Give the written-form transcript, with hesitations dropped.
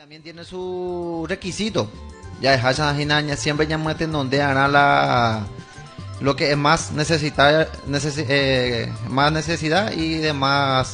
También tiene su requisito. Ya es siempre ya meten donde hará la lo que es más necesidad y de más